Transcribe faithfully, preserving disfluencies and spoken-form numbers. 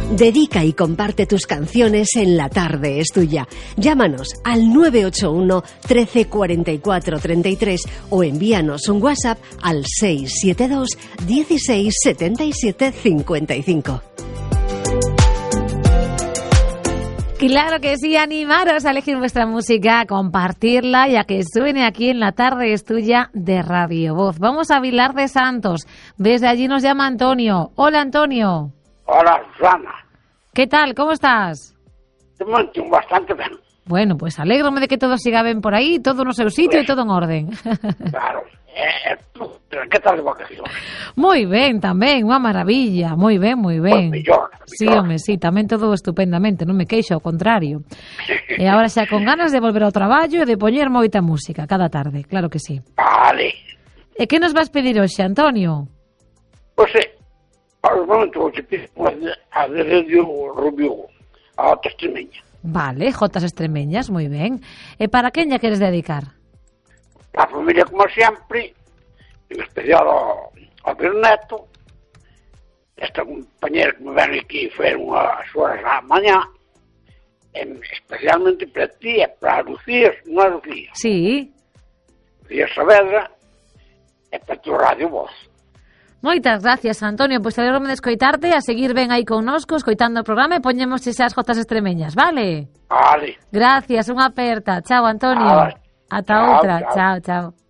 Dedica y comparte tus canciones en La Tarde es Tuya. Llámanos al nueve ocho uno, trece, cuarenta y cuatro, treinta y tres o envíanos un WhatsApp al seis siete dos, dieciséis, setenta y siete, cincuenta y cinco. Claro que sí, animaros a elegir vuestra música, a compartirla y a que suene aquí en La Tarde es Tuya de Radio Voz. Vamos a Vilar de Santos. Desde allí nos llama Antonio. Hola, Antonio. Hola, Susana. ¿Qué tal? ¿Cómo estás? Estoy bastante bien. Bueno, pues alégrome de que todo siga bien por aí, todo no seu sitio e todo en orden. Claro. Eh, tú, ¿qué tal de vacaciones? Moi ben tamén, unha maravilla, moi ben, moi ben. Pues mellor, mellor. Sí, home, sí, tamén todo estupendamente, non me queixo, ao contrario. E agora xa con ganas de volver ao traballo e de poñer moita música cada tarde, claro que sí. Vale. E que nos vas pedir hoxe, Antonio? Pois é, ao momento que pido a de Radio Rubio, a outra extremeña. Vale, Jotas Extremeñas, moi ben. E para quen lla queres dedicar? A familia, como sempre, en especial ao, ao meu neto, esta compañera que me ven aquí foi unhas horas á mañá, especialmente para ti e para Lucía, non é Lucía? Sí. Lucía Saavedra e para tu Radio Voz. Moitas gracias, Antonio. Pois alegrome de escoitarte, a seguir ben aí connosco, escoitando o programa e poñemos esas Jotas Extremeñas, vale? Vale. Gracias, unha aperta. Chao, Antonio. Vale. Ata Chao, outra. chao. Chao, chao.